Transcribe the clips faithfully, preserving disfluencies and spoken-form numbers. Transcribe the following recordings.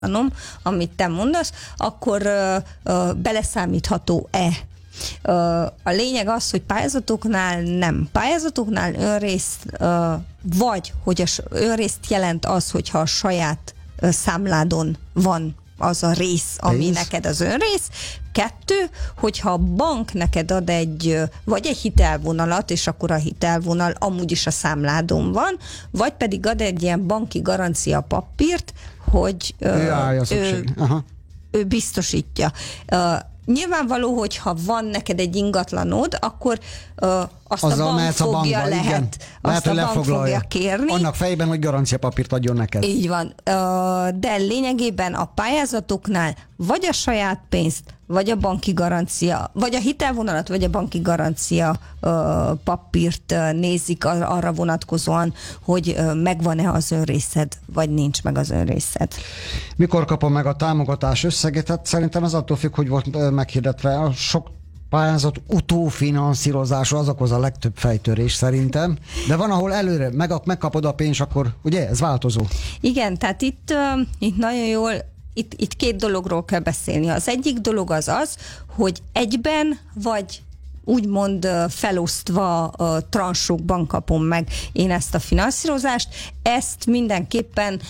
amit te mondasz, akkor ö, ö, beleszámítható-e? Ö, a lényeg az, hogy pályázatoknál nem. Pályázatoknál önrészt, ö, vagy hogy az önrészt jelent az, hogyha a saját ö, számládon van az a rész, ami Pénz. neked az önrész. Kettő, hogyha a bank neked ad egy, vagy egy hitelvonalat, és akkor a hitelvonal amúgy is a számládon van, vagy pedig ad egy ilyen banki garancia papírt, hogy Ő állja ő, Aha. ő biztosítja. Nyilvánvaló, hogy ha van neked egy ingatlanod, akkor uh, azt Azzal a bank mehetsz a fogja bankba, lehet, igen. azt Lehet, a bank fogja kérni. Annak fejében, hogy garanciapapírt adjon neked. Így van. Uh, de lényegében a pályázatoknál vagy a saját pénzt, vagy a banki garancia, vagy a hitelvonalat, vagy a banki garancia uh, papírt uh, nézik ar- arra vonatkozóan, hogy uh, megvan-e az önrészed, vagy nincs meg az önrészed. Mikor kapom meg a támogatás összeget? Hát szerintem ez attól függ, hogy volt meghirdetve. A sok pályázat utófinanszírozása az okoz a legtöbb fejtörés szerintem, de van, ahol előre meg, megkapod a pénzt, akkor ugye ez változó. Igen, tehát itt, uh, itt nagyon jól Itt, itt két dologról kell beszélni. Az egyik dolog az az, hogy egyben vagy úgymond felosztva transzsokban kapom meg én ezt a finanszírozást. Ezt mindenképpen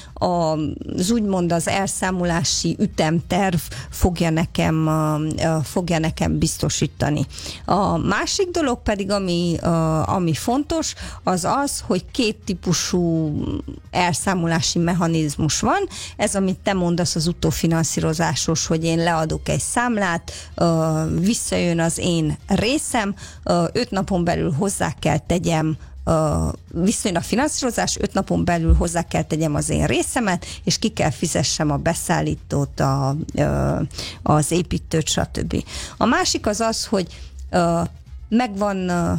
az úgymond az elszámolási ütemterv fogja nekem, fogja nekem biztosítani. A másik dolog pedig, ami, ami fontos, az az, hogy két típusú elszámolási mechanizmus van. Ez, amit te mondasz, az utófinanszírozásos, hogy én leadok egy számlát, visszajön az én részem, öt napon belül hozzá kell tegyem, viszont a finanszírozás, öt napon belül hozzá kell tegyem az én részemet, és ki kell fizessem a beszállítót, a, az építőt, stb. A másik az az, hogy megvan,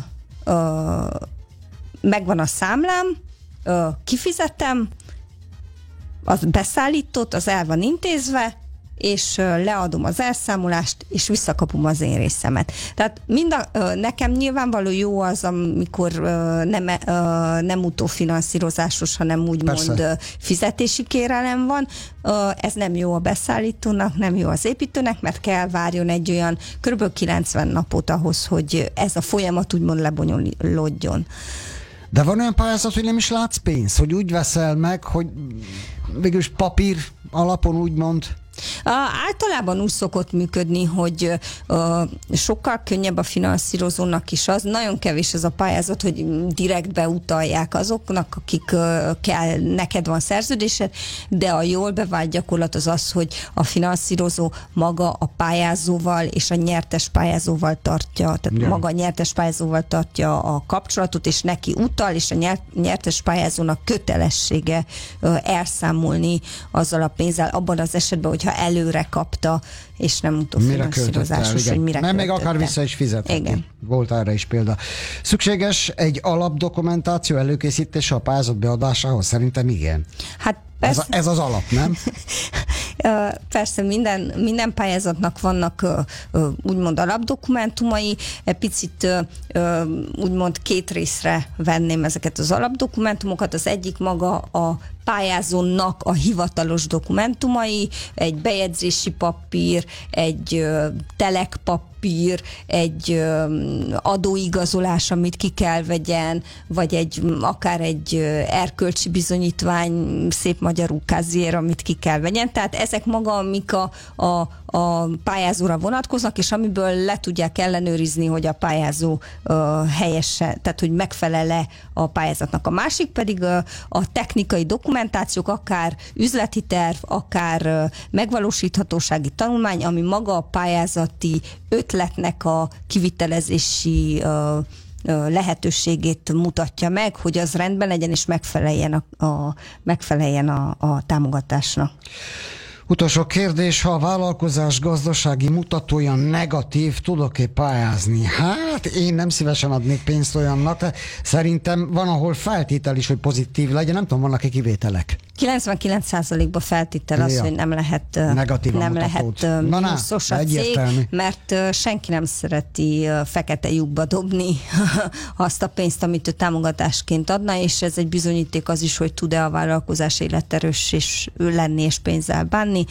megvan a számlám, kifizetem, az beszállítót, az el van intézve, és leadom az elszámolást, és visszakapom az én részemet. Tehát mind a, nekem nyilvánvaló jó az, amikor nem, nem utófinanszírozásos, hanem úgymond Persze. fizetési kérelem van. Ez nem jó a beszállítónak, nem jó az építőnek, mert kell várjon egy olyan kb. kilencven napot ahhoz, hogy ez a folyamat úgymond lebonyolódjon. De van olyan pályázat, hogy nem is látsz pénzt, hogy úgy veszel meg, hogy végülis papír alapon úgymond. Uh, általában úgy szokott működni, hogy uh, sokkal könnyebb a finanszírozónak is az, nagyon kevés az a pályázat, hogy direkt beutalják azoknak, akik uh, kell, neked van szerződésed, de a jól bevált gyakorlat az az, hogy a finanszírozó maga a pályázóval és a nyertes pályázóval tartja, tehát ja. maga a nyertes pályázóval tartja a kapcsolatot, és neki utal, és a nyert, nyertes pályázónak kötelessége uh, elszámolni azzal a pénzzel, abban az esetben, hogy ha előre kapta, és nem utófinanszírozásos, hogy mire Mert még akár vissza is fizethet. Igen. Volt erre is példa. Szükséges egy alapdokumentáció előkészítése a pályázat beadásához? Szerintem igen. Hát persze. Ez, a, ez az alap, nem? Persze minden, minden pályázatnak vannak úgymond alapdokumentumai, picit úgymond két részre venném ezeket az alapdokumentumokat. Az egyik maga a pályázónak a hivatalos dokumentumai, egy bejegyzési papír, egy telekpapír, egy adóigazolás, amit ki kell vegyen, vagy egy, akár egy erkölcsi bizonyítvány, szép magyarul kaziér, amit ki kell vegyen. Tehát ezek maga, amik a, a, a pályázóra vonatkoznak, és amiből le tudják ellenőrizni, hogy a pályázó uh, helyesen, tehát hogy megfelel-e a pályázatnak. A másik pedig uh, a technikai dokumentációk, akár üzleti terv, akár uh, megvalósíthatósági tanulmány, ami maga a pályázati ötletnek a kivitelezési uh, lehetőségét mutatja meg, hogy az rendben legyen, és megfeleljen a, a, megfeleljen a, a támogatásnak. Utolsó kérdés, ha a vállalkozás gazdasági mutatója negatív, tudok-e pályázni? Hát én nem szívesen adnék pénzt olyannak, de szerintem van, ahol feltétel is, hogy pozitív legyen, nem tudom, vannak-e kivételek? kilencvenkilenc százalékban feltétel az, ja. hogy nem lehet, nem lehet mínuszos a cég, mert senki nem szereti fekete lyukba dobni azt a pénzt, amit ő támogatásként adna, és ez egy bizonyíték az is, hogy tud-e a vállalkozás életerős és lenni és pénzzel bánni.